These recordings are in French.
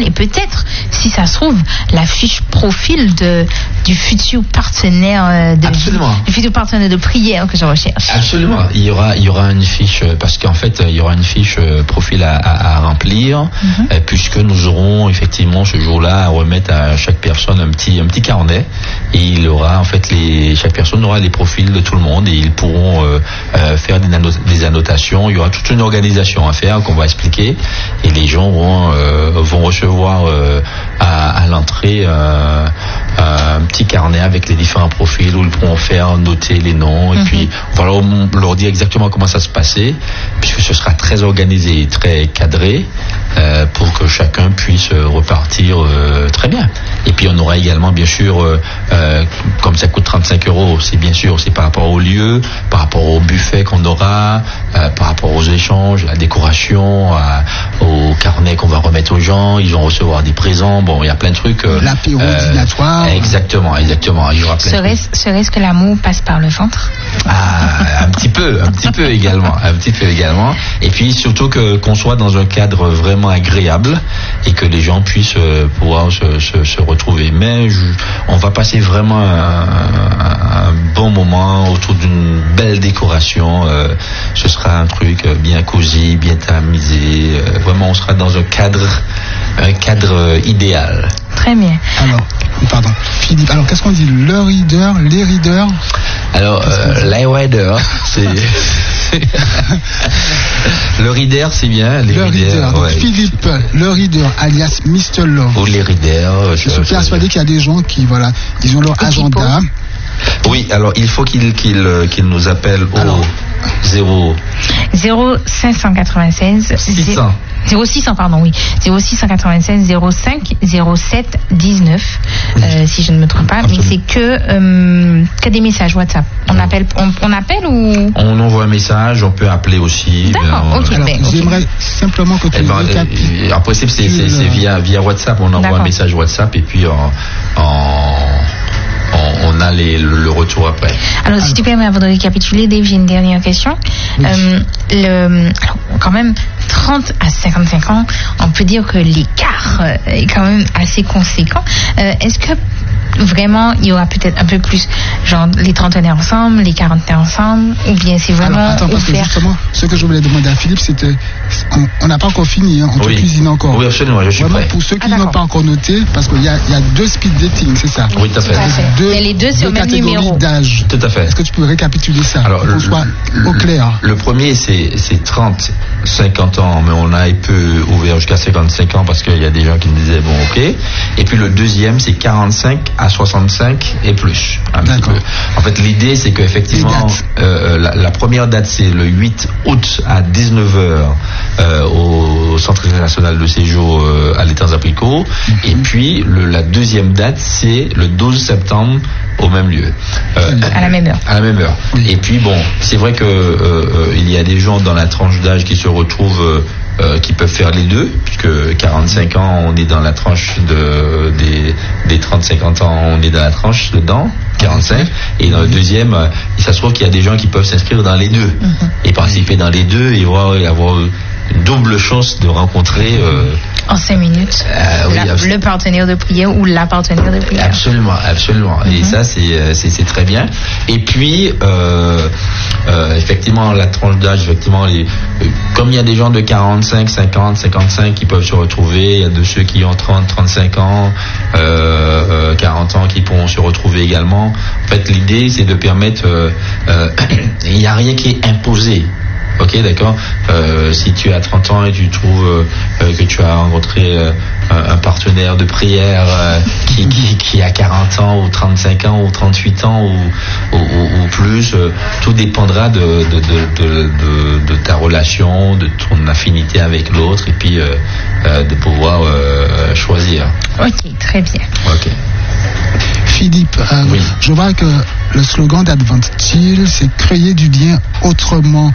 et peut-être, si ça se trouve, la fiche profil du futur partenaire du futur partenaire de prière que je recherche. Absolument. Il y aura une fiche, parce qu'en fait, il y aura une fiche profil à remplir, puisque nous aurons effectivement ce jour-là à remettre à chaque personne un petit carnet, et il aura en fait chaque personne aura les profils de tout le monde, et ils pourront faire des annotations. Il y aura toute une organisation à faire qu'on va expliquer, et les gens vont recevoir à l'entrée un petit carnet avec les différents profils où ils pourront faire noter les noms, et puis on va leur dire exactement comment ça se passait, puisque ce sera très organisé et très cadré, pour que chacun puisse repartir très bien. Et puis on aura également, bien sûr, comme ça coûte 35 €, c'est par rapport au lieu, par rapport au buffet qu'on aura, par rapport aux échanges, à la décoration, au carnet qu'on va remettre aux gens. Ils vont recevoir des présents. Bon, il y a plein de trucs. L'apéro dînatoire. Exactement. Il y aura plein de trucs. Serait-ce que l'amour passe par le ventre? Un petit peu également. Et puis surtout qu'on soit dans un cadre vraiment agréable, et que les gens puissent pouvoir se retrouver. Mais on va passer vraiment un bon moment autour d'une belle décoration. Ce sera un truc bien cosy, bien tamisé. Vraiment, on sera dans un cadre idéal. Très bien. Alors, pardon, Philippe, alors qu'est-ce qu'on dit? Le reader, les readers? Alors, les readers, c'est... Le reader, c'est bien. Le reader, donc ouais. Philippe, le reader, alias Mr. Love. Ou les readers. Je suis persuadé qu'il y a des gens qui, ils ont leur agenda. Oui, alors il faut qu'ils nous appellent au 0596 0600 pardon, oui. 0696 05 07 19 si je ne me trompe pas. Absolument. Mais c'est que des messages WhatsApp. On appelle ou on envoie un message, on peut appeler aussi. D'accord, ok. Alors, j'aimerais simplement que tu récapitules. En principe, c'est via WhatsApp. On envoie un message WhatsApp, et puis on a le retour après. Alors, si tu permets, avant de récapituler, Dave, j'ai une dernière question. Alors, quand même, 30 à 55 ans, on peut dire que l'écart est quand même assez conséquent. Est-ce que vraiment, il y aura peut-être un peu plus, genre les trentenaires ensemble, les quarantenaires ensemble, ou bien c'est vraiment... Alors, attends, parce que justement, ce que je voulais demander à Philippe, c'était... On n'a pas encore fini, on peut cuisiner encore. Oui, absolument, je suis prêt. Pour ceux qui n'ont pas encore noté, parce qu'il y a 2 speed dating, c'est ça? Oui, tout à fait. Mais les deux, c'est au même numéro. D'âge. Tout à fait. Est-ce que tu peux récapituler ça? Alors, pour qu'on soit au clair. Le premier, c'est 30, 50 ans, mais on a un peu ouvert jusqu'à 55 ans, parce qu'il y a des gens qui me disaient, bon, ok. Et puis le deuxième, c'est 45 à 65 et plus. D'accord. En fait, l'idée, c'est qu'effectivement, la première date, c'est le 8 août à 19h au Centre international de séjour à l'Étang Apricots. Et puis, la deuxième date, c'est le 12 septembre au même lieu. À la même heure. À la même heure. Et puis, bon, c'est vrai que il y a des gens dans la tranche d'âge qui se retrouvent qui peuvent faire les deux, puisque 45 ans, on est dans la tranche des 30-50 ans, on est dans la tranche dedans, 45, et dans le deuxième, ça se trouve qu'il y a des gens qui peuvent s'inscrire dans les deux, et participer dans les deux, et avoir une double chance de rencontrer en 5 minutes le partenaire de prière ou la partenaire de prière. Absolument. Et ça, c'est très bien. Et puis effectivement, la tranche d'âge, effectivement, comme il y a des gens de 45, 50, 55 qui peuvent se retrouver, il y a de ceux qui ont 30, 35 ans, 40 ans qui pourront se retrouver également. En fait, l'idée, c'est de permettre il n'y a rien qui est imposé. Ok, d'accord. Si tu as 30 ans et tu trouves que tu as rencontré un partenaire de prière qui a 40 ans ou 35 ans ou 38 ans ou plus, tout dépendra de ta relation, de ton affinité avec l'autre, et puis de pouvoir choisir. Ok, très bien. Ok. Philippe, oui. Je vois que le slogan d'Advent Chill, c'est créer du lien autrement.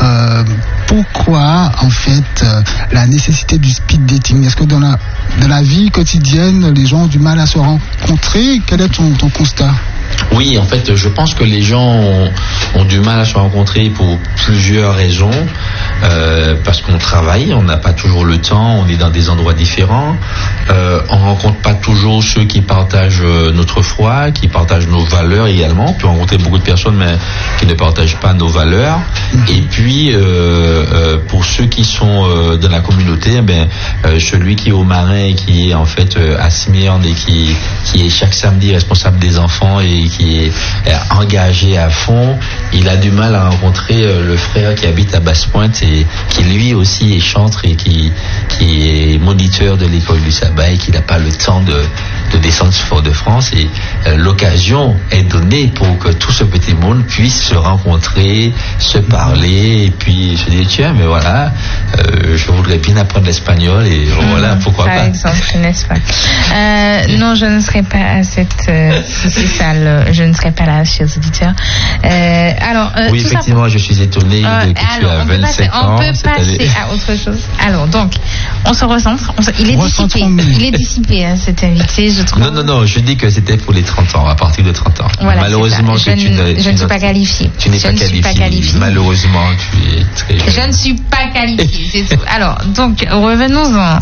Pourquoi, en fait, la nécessité du speed dating? Est-ce que dans la vie quotidienne, les gens ont du mal à se rencontrer? Quel est ton constat? Oui, en fait, je pense que les gens ont du mal à se rencontrer pour plusieurs raisons. Parce qu'on travaille, on n'a pas toujours le temps, on est dans des endroits différents. On rencontre pas toujours ceux qui partagent notre foi, qui partagent nos valeurs également. On peut rencontrer beaucoup de personnes, mais qui ne partagent pas nos valeurs. Et puis, pour ceux qui sont dans la communauté, celui qui est au Marin et qui est en fait à Smyrne et qui est chaque samedi responsable des enfants et qui est engagé à fond, il a du mal à rencontrer le frère qui habite à Basse-Pointe et qui lui aussi est chantre et qui est moniteur de l'école du sabbat et qui n'a pas le temps de descendre sur Fort-de-France. Et l'occasion est donnée pour que tout ce petit monde puisse se rencontrer, se parler et puis se dire tiens, mais voilà, je voudrais bien apprendre l'espagnol et voilà, pourquoi pas. Par exemple, n'est-ce pas? Non, je ne serai pas à cette salle, je ne serai pas là, chers auditeurs. Alors, oui, effectivement, je suis étonné que tu as 27 ans. On peut passer à autre chose. Alors, donc, on se recentre. Il est dissipé, hein, cet invité, je trouve. Non, je dis que c'était pour les 30 ans, à partir de 30 ans. Voilà, malheureusement, je ne suis pas qualifiée. Tu n'es pas qualifiée. Malheureusement, tu es très jeune. Je ne suis pas qualifiée, c'est tout. Alors, donc, revenons-en.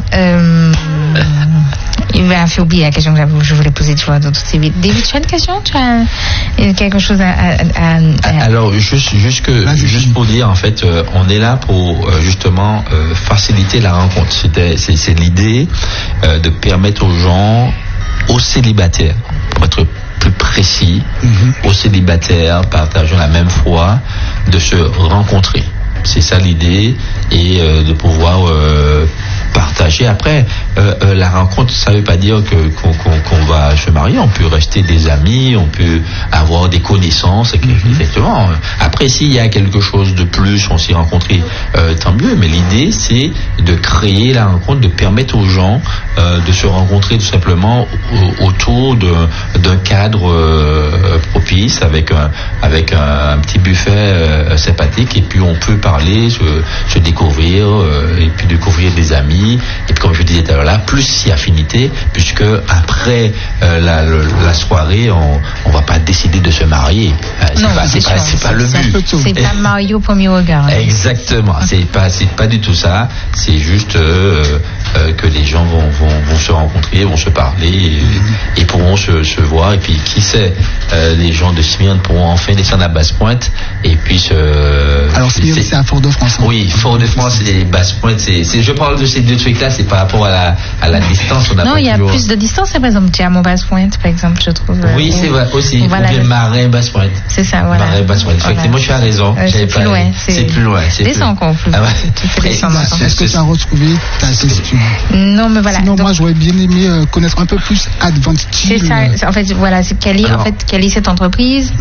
Il m'a fait oublier la question que je voulais poser, tu vois. David, tu as une question? Tu as quelque chose à... Alors, juste pour dire, en fait, on est là pour justement faciliter la rencontre. C'est l'idée de permettre aux gens, aux célibataires, pour être plus précis, aux célibataires partageant la même foi, de se rencontrer. C'est ça l'idée, et de pouvoir partager. Après, la rencontre, ça ne veut pas dire qu'on va se marier. On peut rester des amis, on peut avoir des connaissances, effectivement. Après, s'il y a quelque chose de plus, on s'y rencontrer, tant mieux. Mais l'idée, c'est de créer la rencontre, de permettre aux gens de se rencontrer tout simplement autour d'un cadre propice, avec un petit buffet sympathique, et puis on peut parler, se découvrir, et puis découvrir des amis. Et puis, comme je disais tout à l'heure, plus si affinité, puisque après la soirée, on va pas décider de se marier. C'est pas le but. C'est pas Mario au premier regard. Exactement. C'est pas du tout ça. C'est juste que les gens vont se rencontrer, vont se parler et pourront se voir. Et puis, qui sait, les gens de Smyrne pourront enfin descendre à Basse-Pointe et puis Alors, Smyrne, c'est à Fort-de-France. Hein. Oui, Fort-de-France et Basse-Pointe. Je parle de ces deux trucs-là, c'est par rapport à la distance. Non, il y a plus de distance, par exemple. Tu es à Basse-Pointe, par exemple, je trouve. Oui, c'est vrai aussi. Voilà, ou bien Marin, Basse-Pointe. C'est ça, voilà. Marin, Basse-Pointe. Effectivement, tu as raison. C'est plus loin. C'est plus loin. Descends encore plus. Est-ce que tu as retrouvé ta question? Non, mais voilà. Sinon, moi, j'aurais bien aimé connaître un peu plus Advent Chill. C'est ça. En fait, voilà, c'est quelle est cette entreprise,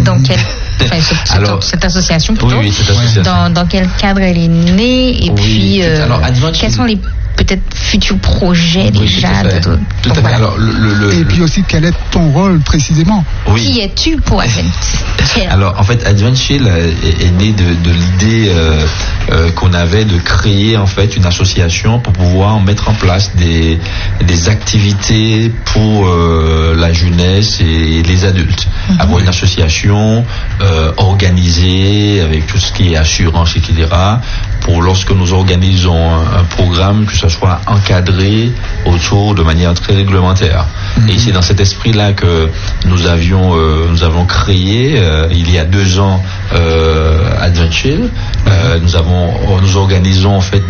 cette association plutôt. Oui, cette association. Dans quel cadre elle est née, et puis quels sont les peut-être futurs projets déjà. Tout à fait. Alors, et puis aussi, quel est ton rôle précisément? Oui. Qui es-tu pour Advent Chill? Alors, en fait, Advent Chill est né de l'idée qu'on avait de créer en fait une association pour pouvoir mettre en place des activités pour la jeunesse et les adultes. Avoir une association organisée avec tout ce qui est assurance, etc. pour lorsque nous organisons un programme, que ce soit encadré autour de manière très réglementaire. Et c'est dans cet esprit-là que nous avons créé il y a 2 ans Advent Chill. Nous organisons en fait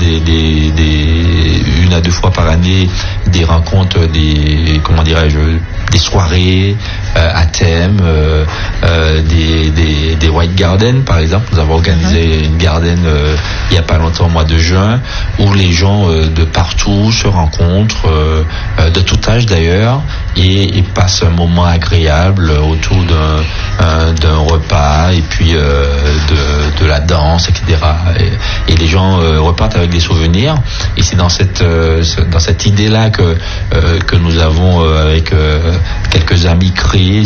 une à 2 fois par année des rencontres, des soirées à thème, des White Garden par exemple. Nous avons organisé une garden il n'y a pas longtemps, au mois de juin, où les gens de partout se rencontrent, de tout âge d'ailleurs, et passent un moment agréable autour d'un repas, et puis de la danse, etc. Et les gens repartent avec des souvenirs. Et c'est dans cette idée-là que nous avons avec quelques amis créé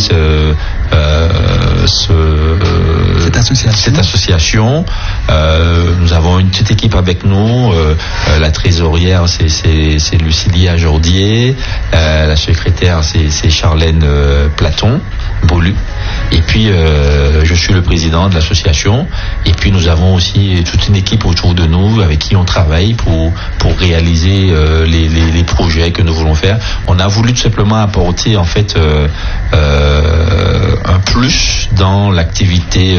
cette association. Nous avons une petite équipe avec nous. La trésorière, c'est Lucilia Jordier. La secrétaire, c'est Charlène Platon Boulu. Et puis je suis le président de l'association. Et puis nous avons aussi toute une équipe autour de nous avec qui on travaille pour réaliser les projets que nous voulons faire. On a voulu tout simplement apporter en fait un plus dans l'activité.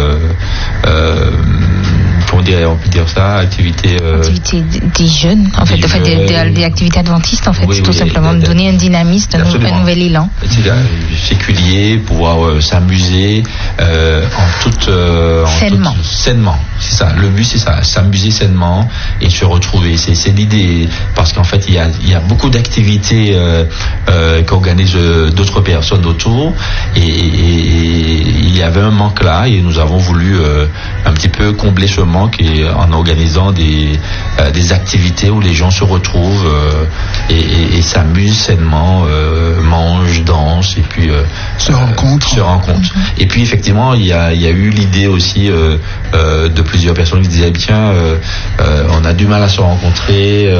Comment dire, on peut dire ça, activité des jeunes, en fait, des activités adventistes, en fait, oui, tout simplement, donner un dynamisme, un nouvel élan. C'est séculier, pouvoir s'amuser en toute sainement. C'est ça. Le but, c'est ça, s'amuser sainement et se retrouver. C'est l'idée, parce qu'en fait, il y a beaucoup d'activités qu'organisent d'autres personnes autour, et il y avait un manque là, et nous avons voulu un petit peu combler ce manque en organisant des activités où les gens se retrouvent et s'amusent sainement, mangent, dansent et puis se rencontrent. Et puis effectivement il y a eu l'idée aussi de plusieurs personnes qui disaient tiens on a du mal à se rencontrer,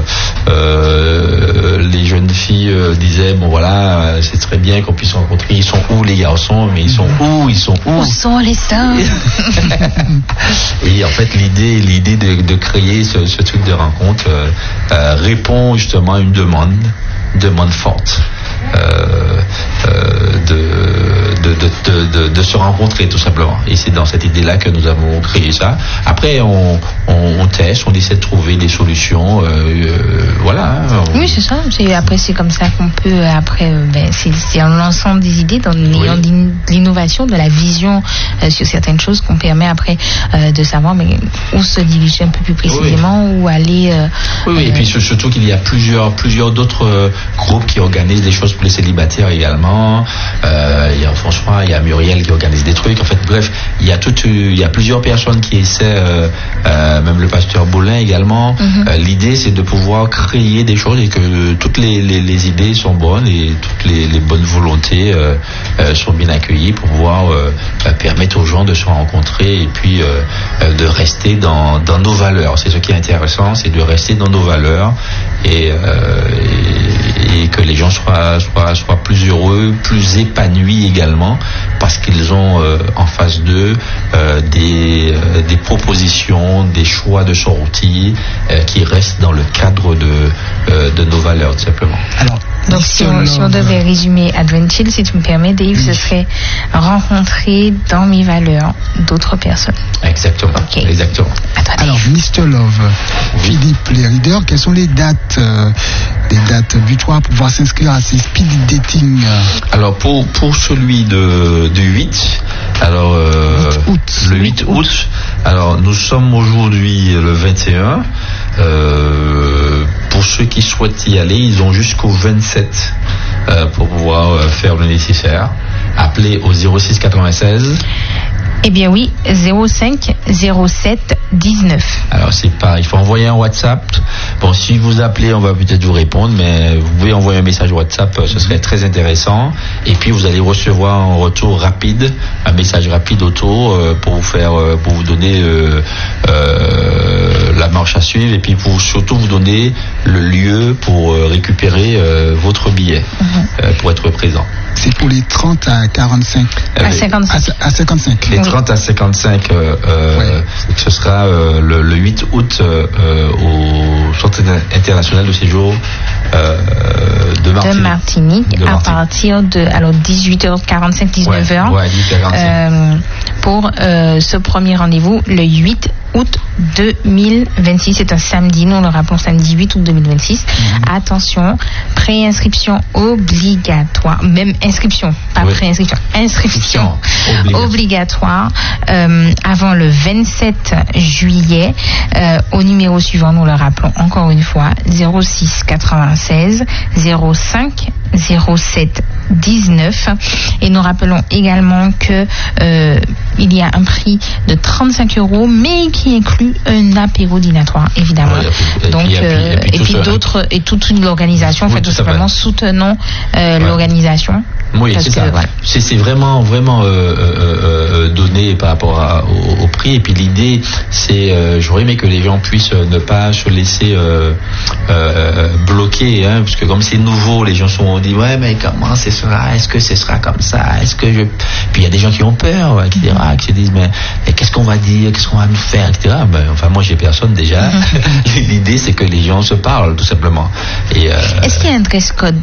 les jeunes filles disaient bon voilà c'est très bien qu'on puisse se rencontrer, ils sont où les garçons, mais ils sont où sont les sœurs? Et en fait l'idée de créer ce truc de rencontre répond justement à une demande forte de se rencontrer tout simplement. Et c'est dans cette idée-là que nous avons créé ça. Après on teste, on essaie de trouver des solutions. Voilà. Oui, c'est ça. Après c'est comme ça qu'on peut. Après, c'est l'ensemble des idées dans l'innovation, de la vision sur certaines choses qu'on permet après de savoir mais où se diriger un peu plus précisément, où aller. Oui, et puis surtout qu'il y a plusieurs d'autres groupes qui organisent des choses pour les célibataires également. Il y a François, il y a Muriel qui organise des trucs. En fait, bref, il y a plusieurs personnes qui essaient, même le pasteur Boulin également. L'idée, c'est de pouvoir créer des choses et que toutes les idées sont bonnes et toutes les bonnes volontés sont bien accueillies pour pouvoir permettre aux gens de se rencontrer et puis de rester dans nos valeurs. C'est ce qui est intéressant, c'est de rester dans nos valeurs et que les gens soient plus heureux, plus épanouis également, parce qu'ils ont en face d'eux des propositions, des choix de sortie qui restent dans le cadre de nos valeurs, tout simplement. Alors, donc si on devait résumer Advent-Chill, si tu me permets, Dave, ce serait rencontrer dans mes valeurs d'autres personnes. Exactement. Okay. Exactement. Alors, Mr. Love, Philippe, les leaders, quelles sont les dates butoirs pour pouvoir s'inscrire à ces speed dating? Alors pour celui de 8, alors le 8 août, alors nous sommes aujourd'hui le 21. Pour ceux qui souhaitent y aller, ils ont jusqu'au 27 pour pouvoir faire le nécessaire. Appelez au 06 96. Eh bien oui, 05 07 19. Alors c'est pareil, il faut envoyer un WhatsApp. Bon, si vous appelez, on va peut-être vous répondre, mais vous pouvez envoyer un message WhatsApp, ce serait très intéressant. Et puis vous allez recevoir un retour rapide, un message rapide autour pour vous donner la marche à suivre et puis pour surtout vous donner le lieu pour récupérer votre billet pour être présent. C'est pour les 30 à 45. À 55. À 55. Les 30 à 55, ce sera le 8 août au Centre international de séjour de Martinique. À partir de 18h45, 19h. Ouais, 18h45. Pour ce premier rendez-vous, le 8 août 2026. C'est un samedi, nous le rappelons, samedi 8 août 2026. Attention, préinscription obligatoire, même inscription, pas préinscription, inscription obligatoire avant le 27 juillet au numéro suivant, nous le rappelons encore une fois, 06 96 05 07 19. Et nous rappelons également que il y a un prix de 35 €, mais qui inclut un apéro dînatoire, évidemment. Ouais, Donc, et puis d'autres, et toute l'organisation, en fait, tout simplement, soutenons l'organisation. Oui, c'est ça. Voilà. C'est vraiment donné par rapport au prix. Et puis l'idée, c'est, j'aurais aimé que les gens puissent ne pas se laisser bloquer, hein, parce que comme c'est nouveau, les gens on dit ouais, mais comment ce sera? Est-ce que ce sera comme ça? Puis il y a des gens qui ont peur, etc., qui se disent mais qu'est-ce qu'on va dire? Qu'est-ce qu'on va nous faire, etc. Enfin, moi j'ai personne déjà. L'idée, c'est que les gens se parlent tout simplement. Et est-ce qu'il y a un dress code